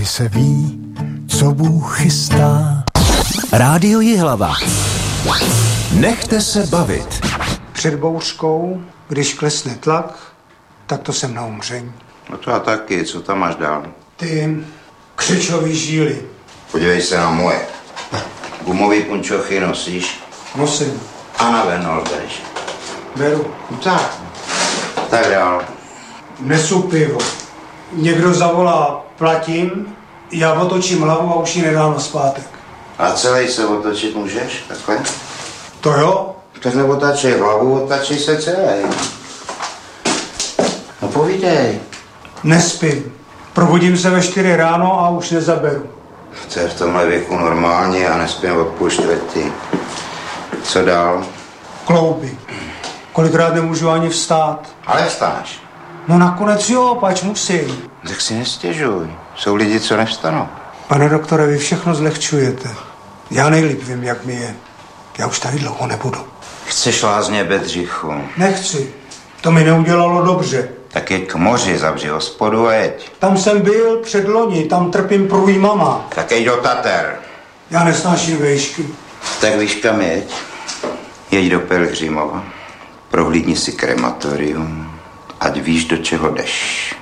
kdy se ví, co Bůh chystá. Rádio Jihlava. Nechte se bavit. Před bouřkou, když klesne tlak, tak to jsem na umření. No to a taky, co tam máš dál? Ty křečový žíly. Podívej se na moje. Gumový punčochy nosíš? Nosím. A na venol bereš. Beru. No tak dál. Nesu pivo. Někdo zavolá, platím, já otočím hlavu a už ji nedám nazpátek. A celý se otočit můžeš? Takhle? To jo? Tak neotačej hlavu, otačej se celý. No povídej. Nespím. Probudím se ve 4 ráno a už nezaberu. To je v tomhle věku normálně a nespím od 3:30. Co dál? Klouby. Kolikrát nemůžu ani vstát. Ale vstaneš. No nakonec jo, pač musím. Tak si nestěžuj. Jsou lidi, co nevstanou. Pane doktore, vy všechno zlehčujete. Já nejlíp vím, jak mi je. Já už tady dlouho nebudu. Chceš lázně Bedřichu? Nechci. To mi neudělalo dobře. Tak jeď k moři, zavři hospodu a jeď. Tam jsem byl předloni, tam trpím průjmama. Tak jeď do Tater. Já nesnáším vejšky. Tak víš kam jeď? Jeď do Pelhřimova. Prohlídni si krematorium. Ať víš, do čeho jdeš.